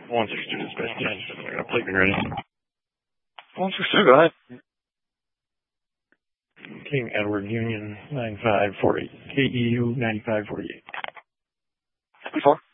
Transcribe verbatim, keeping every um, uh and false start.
one sixty-two dispatch. I got a plate ready. one sixty-two, go ahead. King Edward Union nine five four eight. K E U nine five four eight. Before?